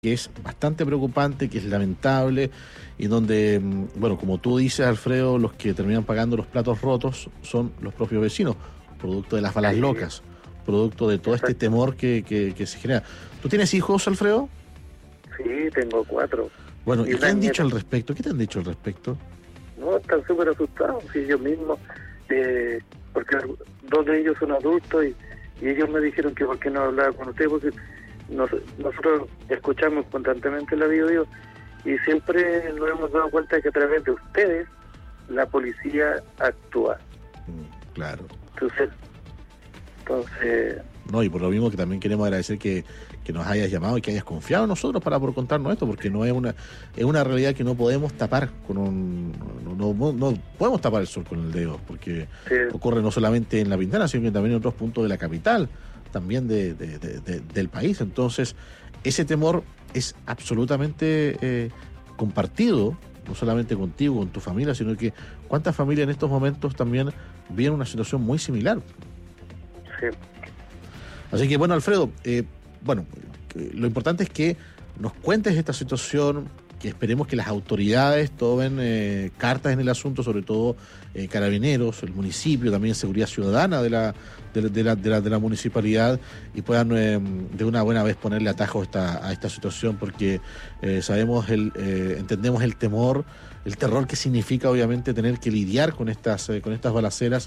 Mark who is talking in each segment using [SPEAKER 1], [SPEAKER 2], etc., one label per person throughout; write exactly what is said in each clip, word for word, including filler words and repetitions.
[SPEAKER 1] que es bastante preocupante, que es lamentable, y donde, bueno, como tú dices, Alfredo, los que terminan pagando los platos rotos son los propios vecinos, producto de las balas locas, producto de todo este temor que, que, que se genera. ¿Tú tienes hijos, Alfredo?
[SPEAKER 2] Sí, tengo cuatro.
[SPEAKER 1] Bueno, ¿y, ¿y qué han
[SPEAKER 2] nieta.
[SPEAKER 1] dicho al respecto? ¿Qué te han dicho al respecto?
[SPEAKER 2] No, están súper asustados, sí, ellos mismos, eh, porque dos de ellos son adultos y, y ellos me dijeron que por qué no hablaba con ustedes, porque nos, nosotros escuchamos constantemente la video y siempre nos hemos dado cuenta de que a través de ustedes la policía actúa.
[SPEAKER 1] Mm, claro.
[SPEAKER 2] Entonces, entonces...
[SPEAKER 1] No, y por lo mismo que también queremos agradecer que, que nos hayas llamado y que hayas confiado en nosotros para por contarnos esto, porque no es una es una realidad que no podemos tapar con un no, no, no podemos tapar el sol con el dedo, porque sí. Ocurre no solamente en La Pintana, sino que también en otros puntos de la capital, también de, de, de, de, del país. Entonces, ese temor es absolutamente eh, compartido, no solamente contigo, con tu familia, sino que cuántas familias en estos momentos también viven una situación muy similar.
[SPEAKER 2] Sí.
[SPEAKER 1] Así que, bueno, Alfredo, eh, bueno, lo importante es que nos cuentes esta situación, que esperemos que las autoridades tomen eh, cartas en el asunto, sobre todo eh, Carabineros, el municipio, también Seguridad Ciudadana de la de, de la, de la, de la municipalidad, y puedan eh, de una buena vez ponerle atajo a esta, a esta situación, porque eh, sabemos, el eh, entendemos el temor, el terror que significa obviamente tener que lidiar con estas, eh, con estas balaceras.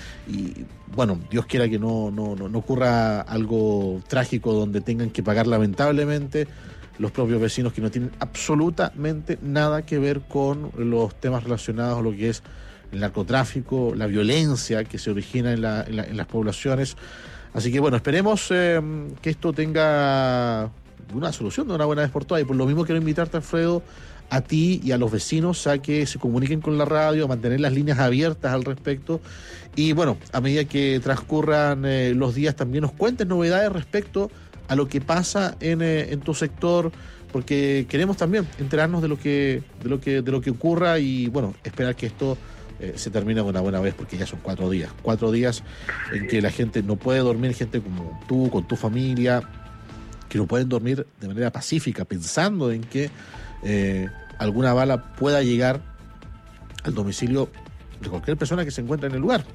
[SPEAKER 1] Y bueno, Dios quiera que no, no, no, no ocurra algo trágico donde tengan que pagar lamentablemente los propios vecinos que no tienen absolutamente nada que ver con los temas relacionados a lo que es el narcotráfico, la violencia que se origina en, la, en, la, en las poblaciones. Así que bueno, esperemos eh, que esto tenga una solución de una buena vez por todas. Y por lo mismo quiero invitarte, Alfredo, a ti y a los vecinos a que se comuniquen con la radio, a mantener las líneas abiertas al respecto. Y bueno, a medida que transcurran eh, los días también nos cuentes novedades respecto a lo que pasa en, eh, en tu sector, porque queremos también enterarnos de lo que de lo que de lo que ocurra y bueno, esperar que esto eh, se termine de una buena vez, porque ya son cuatro días, cuatro días en que la gente no puede dormir, gente como tú, con tu familia, que no pueden dormir de manera pacífica, pensando en que eh, alguna bala pueda llegar al domicilio de cualquier persona que se encuentre en el lugar.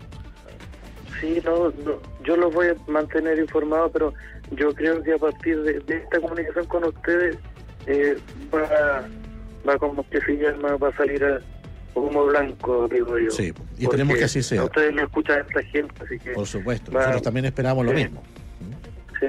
[SPEAKER 2] Sí, no, no, yo los voy a mantener informados, pero yo creo que a partir de, de esta comunicación con ustedes eh, va, va como que se llama, va a salir a humo blanco, digo yo.
[SPEAKER 1] Sí, y esperemos que así sea.
[SPEAKER 2] A ustedes lo escuchan a esta gente, así que...
[SPEAKER 1] Por supuesto,
[SPEAKER 2] va,
[SPEAKER 1] nosotros también esperamos
[SPEAKER 2] sí,
[SPEAKER 1] lo mismo.
[SPEAKER 2] Sí.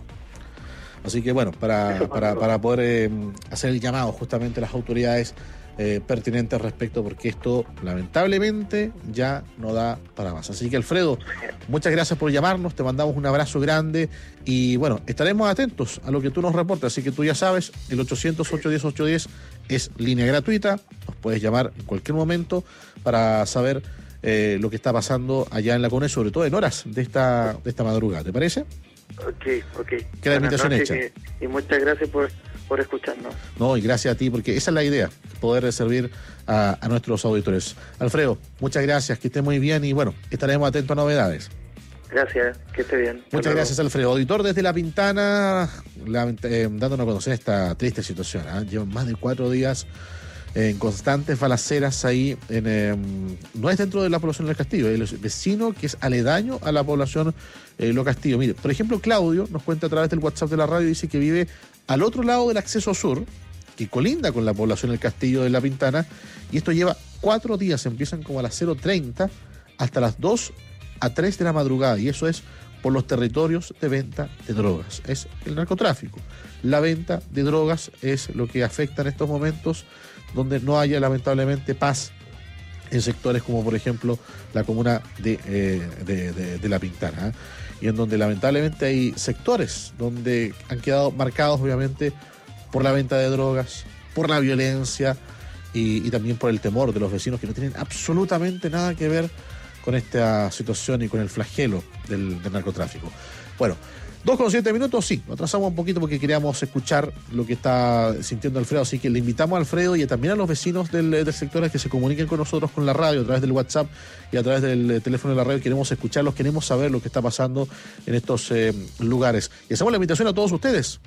[SPEAKER 1] Así que bueno, para, para, para poder eh, hacer el llamado justamente a las autoridades eh, pertinentes respecto, porque esto lamentablemente ya no da para más. Así que, Alfredo, muchas gracias por llamarnos, te mandamos un abrazo grande y bueno, estaremos atentos a lo que tú nos reportas. Así que tú ya sabes, el ochocientos, ochocientos diez, ochocientos diez es línea gratuita, nos puedes llamar en cualquier momento para saber eh, lo que está pasando allá en la Conde, sobre todo en horas de esta, de esta madrugada, ¿te parece?
[SPEAKER 2] Ok, ok.
[SPEAKER 1] Queda la invitación hecha.
[SPEAKER 2] Y, y muchas gracias por, por escucharnos.
[SPEAKER 1] No, y gracias a ti, porque esa es la idea, poder servir a, a nuestros auditores. Alfredo, muchas gracias, que esté muy bien y bueno, estaremos atentos a novedades.
[SPEAKER 2] Gracias, que esté bien.
[SPEAKER 1] Muchas
[SPEAKER 2] Hasta
[SPEAKER 1] gracias,
[SPEAKER 2] luego.
[SPEAKER 1] Alfredo. Auditor desde La Pintana, la, eh, dándonos a conocer esta triste situación. ¿eh? Llevan más de cuatro días en constantes balaceras ahí, en, eh, no es dentro de la población del Castillo, es el vecino que es aledaño a la población eh, Lo Castillo. Mire, por ejemplo, Claudio nos cuenta a través del WhatsApp de la radio, dice que vive al otro lado del acceso sur, que colinda con la población del Castillo de La Pintana, y esto lleva cuatro días, empiezan como a las cero treinta hasta las dos a tres de la madrugada, y eso es por los territorios de venta de drogas. Es el narcotráfico. La venta de drogas es lo que afecta en estos momentos, donde no haya lamentablemente paz en sectores como por ejemplo la comuna de, eh, de, de, de La Pintana, ¿eh? Y en donde lamentablemente hay sectores donde han quedado marcados obviamente por la venta de drogas, por la violencia y, y también por el temor de los vecinos que no tienen absolutamente nada que ver con esta situación y con el flagelo del, del narcotráfico. Bueno, dos con siete minutos, sí, nos atrasamos un poquito porque queríamos escuchar lo que está sintiendo Alfredo, así que le invitamos a Alfredo y también a los vecinos del, del sector a que se comuniquen con nosotros con la radio a través del WhatsApp y a través del teléfono de la radio. Queremos escucharlos, queremos saber lo que está pasando en estos eh, lugares. Y hacemos la invitación a todos ustedes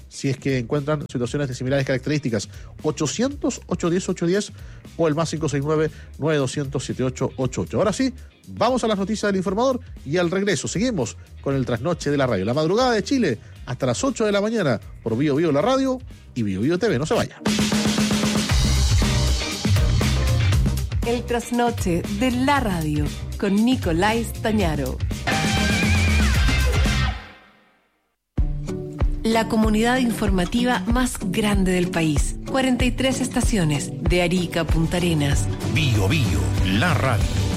[SPEAKER 1] si es que encuentran situaciones de similares características. ochocientos, ochocientos diez, ochocientos diez o el más cinco seis nueve, nueve doscientos, setenta y ocho ochenta y ocho. Ahora sí, vamos a las noticias del informador y al regreso seguimos con el trasnoche de la radio. La madrugada de Chile hasta las ocho de la mañana por Bio Bio la radio y Bio Bio T V. No se vaya.
[SPEAKER 3] El trasnoche de la radio con Nicolás Tañaro. La comunidad informativa más grande del país. cuarenta y tres estaciones de Arica a Punta Arenas.
[SPEAKER 4] Bio Bio, la radio.